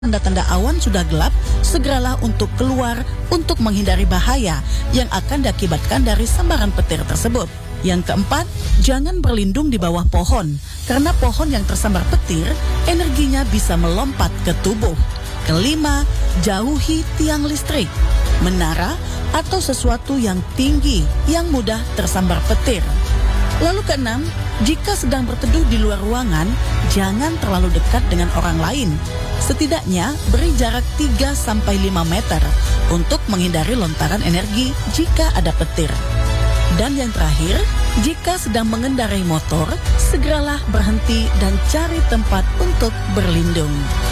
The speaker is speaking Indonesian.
tanda-tanda awan sudah gelap, segeralah untuk keluar untuk menghindari bahaya yang akan diakibatkan dari sambaran petir tersebut. Yang keempat, jangan berlindung di bawah pohon, karena pohon yang tersambar petir, energinya bisa melompat ke tubuh. Kelima, jauhi tiang listrik, menara, atau sesuatu yang tinggi yang mudah tersambar petir. Lalu keenam, jika sedang berteduh di luar ruangan, jangan terlalu dekat dengan orang lain. Setidaknya beri jarak 3-5 meter untuk menghindari lontaran energi jika ada petir. Dan yang terakhir, jika sedang mengendarai motor, segeralah berhenti dan cari tempat untuk berlindung.